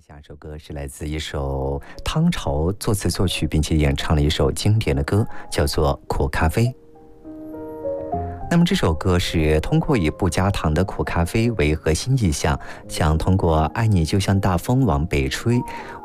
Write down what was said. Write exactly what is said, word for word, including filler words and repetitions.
下首歌是来自一首汤潮作词作曲并且演唱了一首经典的歌，叫做《苦咖啡》。那么这首歌是通过以不加糖的苦咖啡为核心意象，想通过爱你就像大风往北吹，